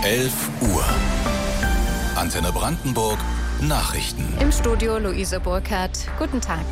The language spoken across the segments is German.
11 Uhr. Antenne Brandenburg Nachrichten. Im Studio Luise Burkhardt. Guten Tag.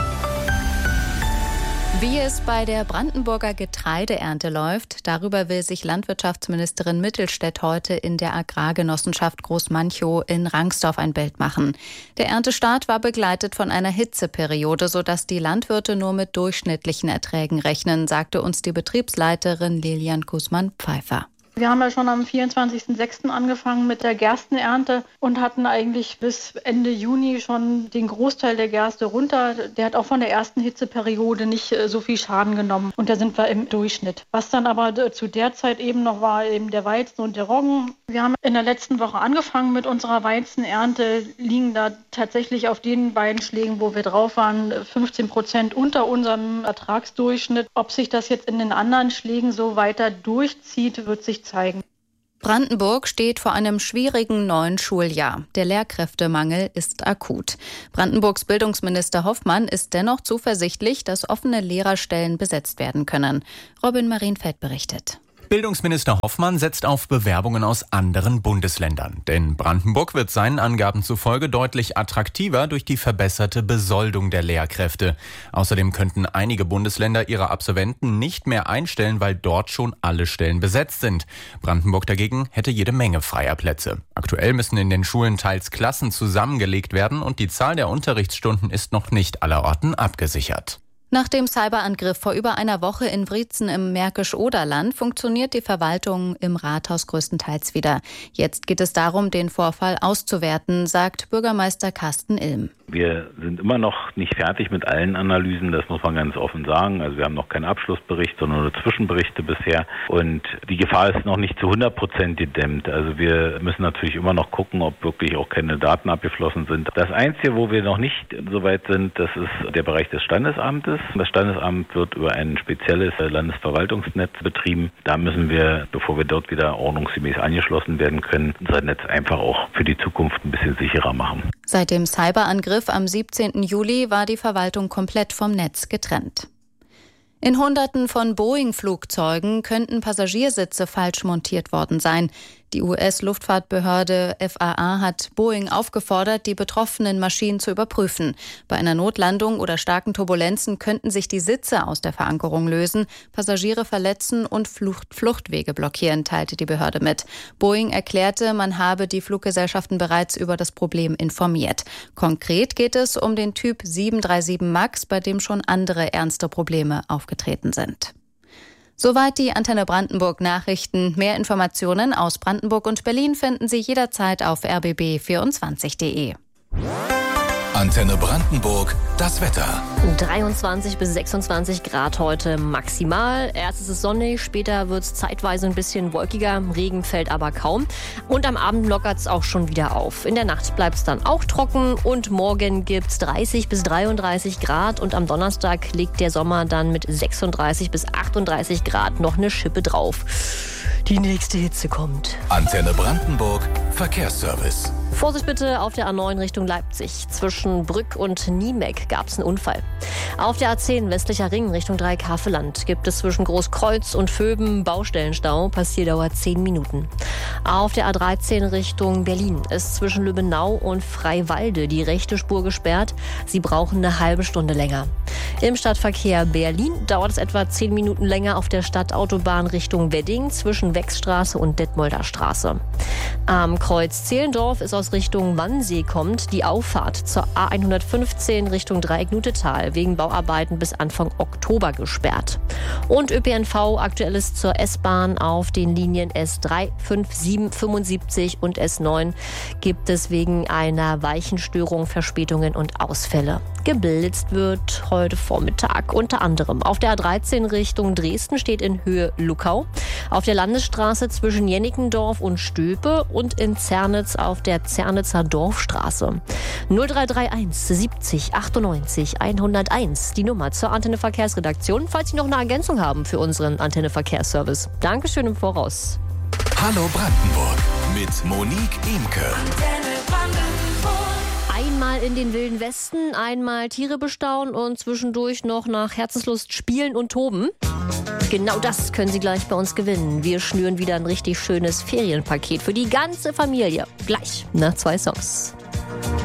Wie es bei der Brandenburger Getreideernte läuft, darüber will sich Landwirtschaftsministerin Mittelstädt heute in der Agrargenossenschaft Großmanchow in Rangsdorf ein Bild machen. Der Erntestart war begleitet von einer Hitzeperiode, sodass die Landwirte nur mit durchschnittlichen Erträgen rechnen, sagte uns die Betriebsleiterin Lilian Kußmann-Pfeiffer. Wir haben ja schon am 24.06. angefangen mit der Gerstenernte und hatten eigentlich bis Ende Juni schon den Großteil der Gerste runter. Der hat auch von der ersten Hitzeperiode nicht so viel Schaden genommen und da sind wir im Durchschnitt. Was dann aber zu der Zeit eben noch war, eben der Weizen und der Roggen. Wir haben in der letzten Woche angefangen mit unserer Weizenernte, liegen da tatsächlich auf den beiden Schlägen, wo wir drauf waren, 15% unter unserem Ertragsdurchschnitt. Ob sich das jetzt in den anderen Schlägen so weiter durchzieht, wird sich zeigen. Brandenburg steht vor einem schwierigen neuen Schuljahr. Der Lehrkräftemangel ist akut. Brandenburgs Bildungsminister Hoffmann ist dennoch zuversichtlich, dass offene Lehrerstellen besetzt werden können. Robin Marienfeld berichtet. Bildungsminister Hoffmann setzt auf Bewerbungen aus anderen Bundesländern. Denn Brandenburg wird seinen Angaben zufolge deutlich attraktiver durch die verbesserte Besoldung der Lehrkräfte. Außerdem könnten einige Bundesländer ihre Absolventen nicht mehr einstellen, weil dort schon alle Stellen besetzt sind. Brandenburg dagegen hätte jede Menge freier Plätze. Aktuell müssen in den Schulen teils Klassen zusammengelegt werden und die Zahl der Unterrichtsstunden ist noch nicht allerorten abgesichert. Nach dem Cyberangriff vor über einer Woche in Wriezen im Märkisch-Oderland funktioniert die Verwaltung im Rathaus größtenteils wieder. Jetzt geht es darum, den Vorfall auszuwerten, sagt Bürgermeister Carsten Ilm. Wir sind immer noch nicht fertig mit allen Analysen, das muss man ganz offen sagen. Also wir haben noch keinen Abschlussbericht, sondern nur Zwischenberichte bisher. Und die Gefahr ist noch nicht zu 100% gedämmt. Also wir müssen natürlich immer noch gucken, ob wirklich auch keine Daten abgeflossen sind. Das Einzige, wo wir noch nicht so weit sind, das ist der Bereich des Standesamtes. Das Standesamt wird über ein spezielles Landesverwaltungsnetz betrieben. Da müssen wir, bevor wir dort wieder ordnungsgemäß angeschlossen werden können, unser Netz einfach auch für die Zukunft ein bisschen sicherer machen. Seit dem Cyberangriff am 17. Juli war die Verwaltung komplett vom Netz getrennt. In Hunderten von Boeing-Flugzeugen könnten Passagiersitze falsch montiert worden sein. Die US-Luftfahrtbehörde FAA hat Boeing aufgefordert, die betroffenen Maschinen zu überprüfen. Bei einer Notlandung oder starken Turbulenzen könnten sich die Sitze aus der Verankerung lösen, Passagiere verletzen und Fluchtwege blockieren, teilte die Behörde mit. Boeing erklärte, man habe die Fluggesellschaften bereits über das Problem informiert. Konkret geht es um den Typ 737 MAX, bei dem schon andere ernste Probleme aufgetreten sind. Soweit die Antenne Brandenburg Nachrichten. Mehr Informationen aus Brandenburg und Berlin finden Sie jederzeit auf rbb24.de. Antenne Brandenburg, das Wetter. 23 bis 26 Grad heute maximal. Erst ist es sonnig, später wird es zeitweise ein bisschen wolkiger, Regen fällt aber kaum. Und am Abend lockert es auch schon wieder auf. In der Nacht bleibt es dann auch trocken und morgen gibt es 30 bis 33 Grad und am Donnerstag legt der Sommer dann mit 36 bis 38 Grad noch eine Schippe drauf. Die nächste Hitze kommt. Antenne Brandenburg, Verkehrsservice. Vorsicht bitte auf der A9 Richtung Leipzig. Zwischen Brück und Niemeck gab es einen Unfall. Auf der A10 westlicher Ring Richtung Dreieck-Havelland gibt es zwischen Großkreuz und Vöben Baustellenstau. Passierdauer 10 Minuten. Auf der A13 Richtung Berlin ist zwischen Lübbenau und Freiwalde die rechte Spur gesperrt. Sie brauchen eine halbe Stunde länger. Im Stadtverkehr Berlin dauert es etwa 10 Minuten länger auf der Stadtautobahn Richtung Wedding zwischen Wechsstraße und Detmolder Straße. Am Kreuz Zehlendorf ist aus Richtung Wannsee kommt die Auffahrt zur A115 Richtung Dreieck-Nutetal wegen Bauarbeiten bis Anfang Oktober gesperrt. Und ÖPNV aktuelles zur S-Bahn auf den Linien S3, 5, 7, 75 und S9 gibt es wegen einer Weichenstörung Verspätungen und Ausfälle. Geblitzt wird heute Vormittag unter anderem auf der A13 Richtung Dresden steht in Höhe Luckau, auf der Landesstraße zwischen Jennickendorf und Stöpe und in Zernitz auf der Zernitzer Dorfstraße. 0331 70 98 101, die Nummer zur Antenne Verkehrsredaktion, falls Sie noch eine Ergänzung haben für unseren Antenne Verkehrsservice. Dankeschön im Voraus. Hallo Brandenburg mit Monique Imke. Einmal in den Wilden Westen, einmal Tiere bestaunen und zwischendurch noch nach Herzenslust spielen und toben. Genau das können Sie gleich bei uns gewinnen. Wir schnüren wieder ein richtig schönes Ferienpaket für die ganze Familie. Gleich nach 2 Songs.